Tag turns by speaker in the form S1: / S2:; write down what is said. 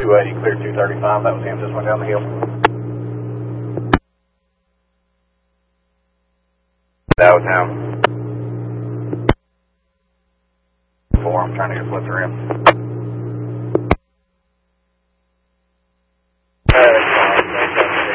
S1: 280, clear 235. That was him, just went down the hill. That was him. I'm trying to get flipped around.